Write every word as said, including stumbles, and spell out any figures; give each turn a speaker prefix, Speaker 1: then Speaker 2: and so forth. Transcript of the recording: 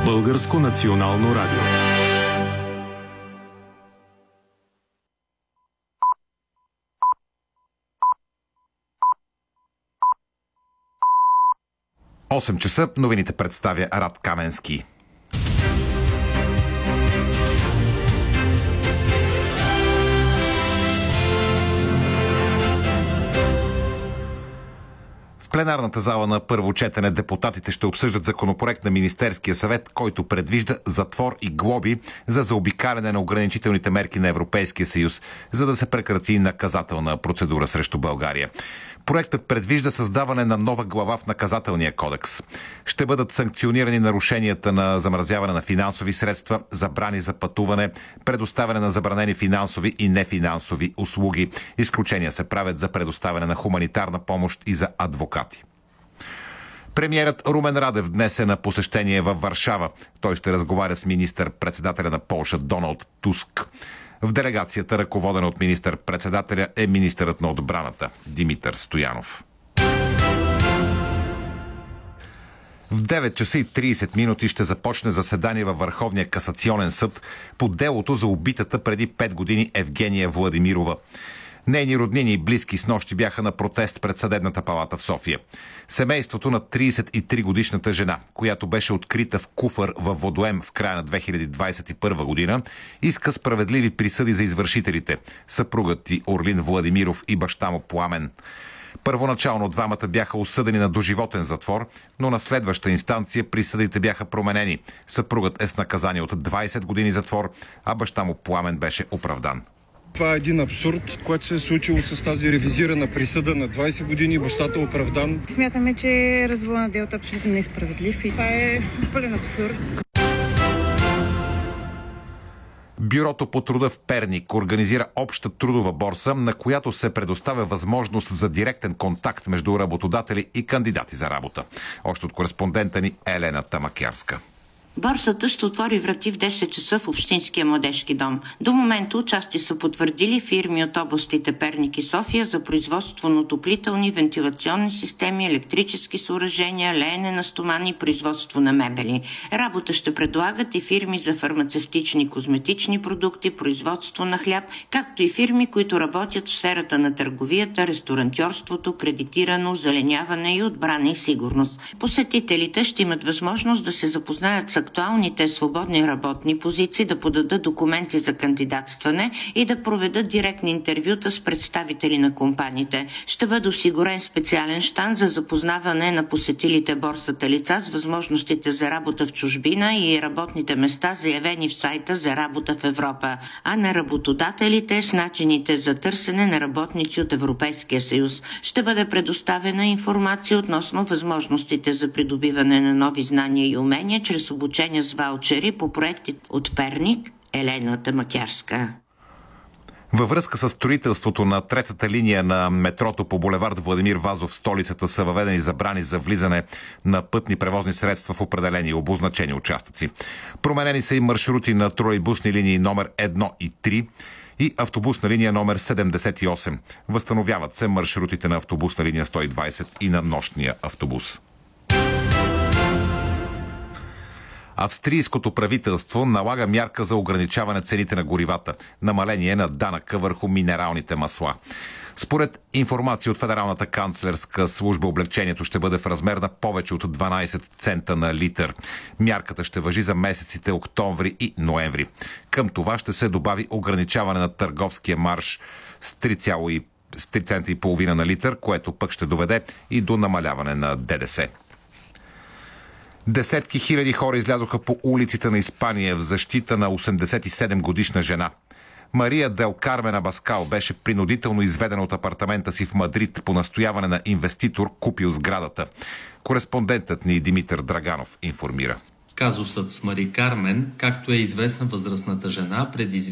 Speaker 1: Българско национално радио.
Speaker 2: осем часа новините представя Рад Каменски. В пленарната зала на първо четене депутатите ще обсъждат законопроект на Министерския съвет, който предвижда затвор и глоби за заобикаляне на ограничителните мерки на Европейския съюз, за да се прекрати наказателна процедура срещу България. Проектът предвижда създаване на нова глава в наказателния кодекс. Ще бъдат санкционирани нарушенията на замразяване на финансови средства, забрани за пътуване, предоставяне на забранени финансови и нефинансови услуги. Изключения се правят за предоставяне на хуманитарна помощ и за адвокати. Премиерът Румен Радев днес е на посещение във Варшава. Той ще разговаря с министър-председателя на Полша Доналд Туск. В делегацията, ръководена от министър-председателя, е министърът на отбраната Димитър Стоянов. В девет часа и трийсет минути ще започне заседание във Върховния касационен съд по делото за убитата преди пет години Евгения Владимирова. Нейни роднини и близки снощи бяха на протест пред Съдебната палата в София. Семейството на трийсет и три годишната жена, която беше открита в куфър във водоем в края на две хиляди двадесет и първа година, иска справедливи присъди за извършителите – съпругът и Орлин Владимиров и баща му Пламен. Първоначално двамата бяха осъдени на доживотен затвор, но на следваща инстанция присъдите бяха променени. Съпругът е с наказание от двадесет години затвор, а баща му Пламен беше оправдан.
Speaker 3: Това е един абсурд, което се е случило с тази ревизирана присъда на двадесет години, бащата е оправдан.
Speaker 4: Смятаме, че развоя на делото е абсолютно несправедлив и това е пълен абсурд.
Speaker 2: Бюрото по труда в Перник организира обща трудова борса, на която се предоставя възможност за директен контакт между работодатели и кандидати за работа. Още от кореспондента ни Елена Тамакярска.
Speaker 5: Борсата ще отвори врати в десет часа в Общинския младежки дом. До момента участие са потвърдили фирми от областите Перник и София за производство на отоплителни, вентилационни системи, електрически съоръжения, леене на стомани и производство на мебели. Работа ще предлагат и фирми за фармацевтични и козметични продукти, производство на хляб, както и фирми, които работят в сферата на търговията, ресторантьорството, кредитирано, зеленяване и отбрана и сигурност. Посетителите ще имат възможност да се запознаят с актуалните свободни работни позиции, да подадат документи за кандидатстване и да проведат директни интервюта с представители на компаниите. Ще бъде осигурен специален щанд за запознаване на посетилите борсата лица с възможностите за работа в чужбина и работните места, заявени в сайта за работа в Европа, а на работодателите с начините за търсене на работници от Европейския съюз. Ще бъде предоставена информация относно възможностите за придобиване на нови знания и умения чрез обучение с ваучери по проекти от Перник. Елена Тамакярска.
Speaker 2: Във връзка с строителството на третата линия на метрото по булевард Владимир Вазов в столицата са въведени забрани за влизане на пътни превозни средства в определени обозначени участъци. Променени са и маршрути на тролейбусни линии номер едно и три и автобусна линия номер седемдесет и осем. Възстановяват се маршрутите на автобусна линия сто и двадесет и на нощния автобус. Австрийското правителство налага мярка за ограничаване цените на горивата, намаление на данъка върху минералните масла. Според информация от Федералната канцлерска служба, облегчението ще бъде в размер на повече от дванадесет цента на литър. Мярката ще важи за месеците октомври и ноември. Към това ще се добави ограничаване на търговския марж с три цента и половина на литър, което пък ще доведе и до намаляване на ДДС. Десетки хиляди хора излязоха по улиците на Испания в защита на осемдесет и седем годишна жена. Мария Дел Кармен Абаскал беше принудително изведена от апартамента си в Мадрид по настояване на инвеститор, купил сградата. Кореспондентът ни Димитър Драганов информира.
Speaker 6: Казусът с Мари Кармен, както е известна възрастната жена, предизвика